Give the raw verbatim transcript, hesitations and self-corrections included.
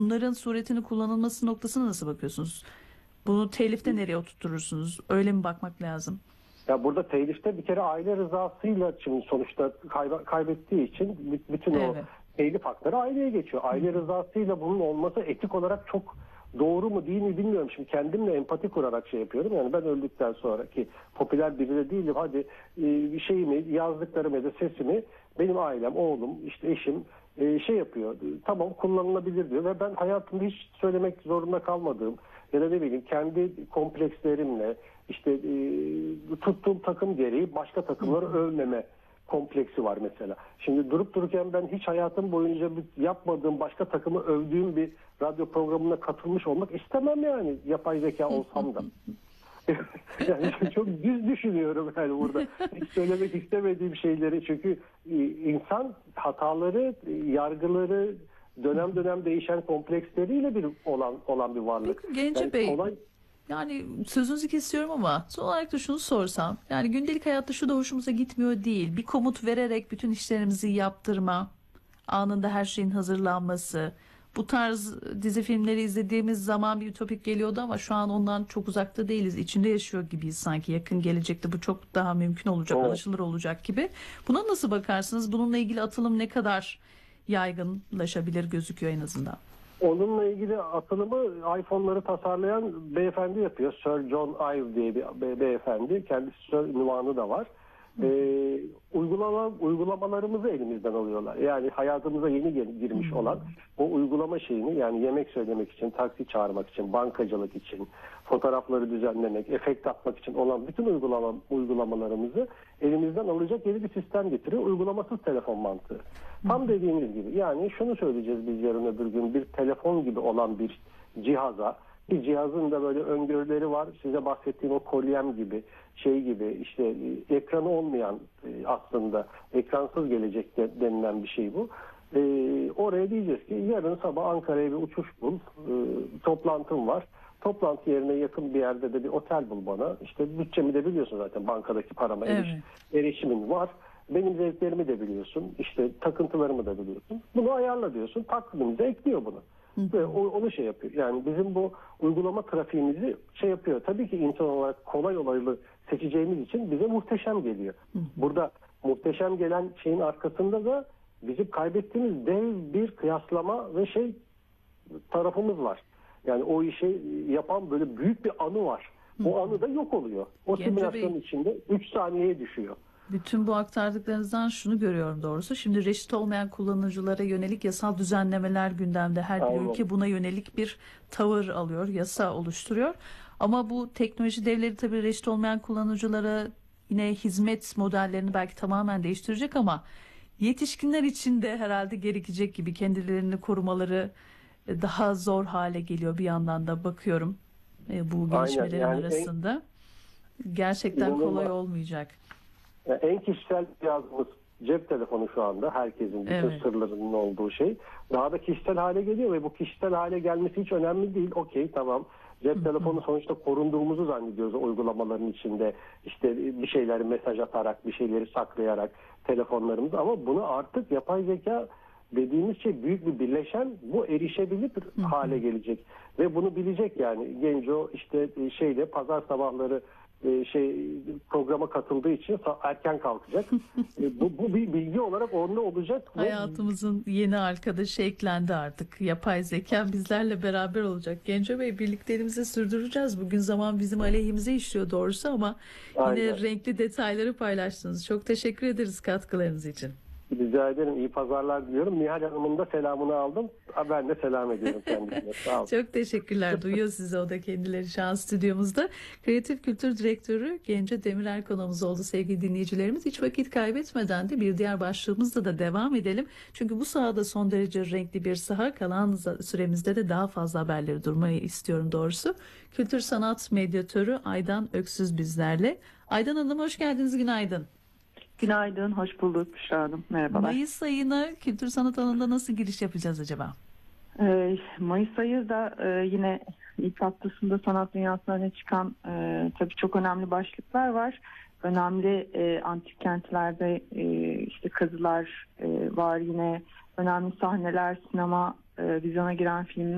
Bunların suretini kullanılması noktasına nasıl bakıyorsunuz? Bunu telifte nereye oturturursunuz? Öyle mi bakmak lazım? Ya burada telifte bir kere aile rızasıyla şimdi sonuçta kayba- kaybettiği için b- bütün o Evet. telif hakları aileye geçiyor. Aile rızasıyla bunun olması etik olarak çok doğru mu değil mi bilmiyorum. Şimdi kendimle empati kurarak şey yapıyorum. Yani ben öldükten sonra ki popüler biri de değilim. Hadi e, bir şeyimi, yazdıklarımı ya da sesimi benim ailem, oğlum, işte eşim e, şey yapıyor. Tamam kullanılabilir diyor ve ben hayatımda hiç söylemek zorunda kalmadığım ya da ne bileyim kendi komplekslerimle işte e, tuttuğum takım gereği başka takımları övmeme kompleksi var mesela. Şimdi durup dururken ben hiç hayatım boyunca bir yapmadığım başka takımı övdüğüm bir radyo programına katılmış olmak istemem yani yapay zeka olsam da. Yani çok düz düşünüyorum yani burada. Hiç söylemek istemediğim şeyleri çünkü e, insan hataları, e, yargıları dönem dönem değişen kompleksleriyle bir olan olan bir varlık. Peki Gence Yani Bey, kolay. yani sözünüzü kesiyorum ama son olarak da şunu sorsam. Yani gündelik hayatta şu da hoşumuza gitmiyor değil. Bir komut vererek bütün işlerimizi yaptırma, anında her şeyin hazırlanması. Bu tarz dizi filmleri izlediğimiz zaman bir ütopik geliyordu ama şu an ondan çok uzakta değiliz. İçinde yaşıyor gibiyiz sanki. Yakın gelecekte bu çok daha mümkün olacak, Evet. ulaşılır olacak gibi. Buna nasıl bakarsınız? Bununla ilgili atılım ne kadar yaygınlaşabilir gözüküyor en azından? Onunla ilgili atılımı iPhone'ları tasarlayan beyefendi yapıyor. Sir John Ive diye bir be- beyefendi. Kendisi Sir ünvanı da var. Ee, uygulama uygulamalarımızı elimizden alıyorlar. Yani hayatımıza yeni gel- girmiş olan o uygulama şeyini yani yemek söylemek için, taksi çağırmak için, bankacılık için, fotoğrafları düzenlemek, efekt atmak için olan bütün uygulama uygulamalarımızı elimizden alacak yeni bir sistem getiriyor. Uygulamasız telefon mantığı. Tam dediğiniz gibi. Yani şunu söyleyeceğiz biz yarın öbür gün bir telefon gibi olan bir cihaza, bir cihazın da böyle öngörüleri var. Size bahsettiğim o kolyem gibi şey gibi işte e, ekranı olmayan e, aslında ekransız gelecek de, denilen bir şey bu. E, oraya diyeceğiz ki yarın sabah Ankara'ya bir uçuş bul. E, toplantım var. Toplantı yerine yakın bir yerde de bir otel bul bana. İşte bütçemi de biliyorsun zaten bankadaki parama Evet. eriş, erişimin var. Benim zevklerimi de biliyorsun. İşte takıntılarımı da biliyorsun. Bunu ayarla diyorsun. Takvimimize ekliyor bunu. Ve o- onu şey yapıyor. Yani bizim bu uygulama trafiğimizi şey yapıyor. Tabii ki insan olarak kolay olaylı seçeceğimiz için bize muhteşem geliyor. Burada muhteşem gelen şeyin arkasında da bizim kaybettiğimiz dev bir kıyaslama ve şey tarafımız var. Yani o işi yapan böyle büyük bir anı var. O anı da yok oluyor. O Gence simülasyonun Bey, içinde üç saniyeye düşüyor. bütün bu aktardıklarınızdan şunu görüyorum doğrusu. Şimdi reşit olmayan kullanıcılara yönelik yasal düzenlemeler gündemde. Her bir Aynen. ülke buna yönelik bir tavır alıyor, yasa oluşturuyor. Ama bu teknoloji devleri tabii reşit olmayan kullanıcılara yine hizmet modellerini belki tamamen değiştirecek ama yetişkinler için de herhalde gerekecek gibi kendilerini korumaları e, daha zor hale geliyor bir yandan da bakıyorum e, bu Aynen. gelişmelerin Yani en, arasında. Gerçekten kolay inanılmaz. olmayacak. Yani en kişisel cihazımız cep telefonu şu anda herkesin bütün Evet. sırlarının olduğu şey. Daha da kişisel hale geliyor ve bu kişisel hale gelmesi hiç önemli değil. Okey tamam. Cep telefonu sonuçta korunduğumuzu zannediyoruz o uygulamaların içinde. İşte bir şeyleri mesaj atarak, bir şeyleri saklayarak telefonlarımız ama bunu artık yapay zeka dediğimiz şey büyük bir birleşen bu erişebilir hale gelecek ve bunu bilecek yani Genco işte şeyde pazar sabahları e, şey programa katıldığı için sa- erken kalkacak. E, bu, bu bir bilgi olarak onda olacak. ve Hayatımızın yeni arkadaşı eklendi artık. Yapay zeka bizlerle beraber olacak. Genco Bey, birlikteliğimizi sürdüreceğiz. Bugün zaman bizim aleyhimize işliyor doğrusu ama yine Aynen. renkli detayları paylaştınız. Çok teşekkür ederiz katkılarınız için. Rica ederim. İyi pazarlar diliyorum. Nihal Hanım'ın da selamını aldım. Ha, Ben de selam ediyorum kendisine. Sağ olun. Çok teşekkürler. Duyuyor sizi o da kendileri şu an stüdyomuzda. Kreatif Kültür Direktörü Gence Demirer konuğumuz oldu sevgili dinleyicilerimiz. Hiç vakit kaybetmeden de bir diğer başlığımızla da devam edelim. Çünkü bu sahada son derece renkli bir saha. Kalan süremizde de daha fazla haberleri durmayı istiyorum doğrusu. Kültür Sanat Medyatörü Aydan Öksüz bizlerle. Aydan Hanım hoş geldiniz. Günaydın. Günaydın, hoş bulduk Büşra Hanım. Merhabalar. Mayıs ayına kültür sanat alanında nasıl giriş yapacağız acaba? Ee, Mayıs ayı da e, yine ilk haftasında sanat dünyasına öne çıkan e, tabii çok önemli başlıklar var. Önemli e, antik kentlerde e, işte kazılar e, var, yine önemli sahneler, sinema, e, vizyona giren filmler.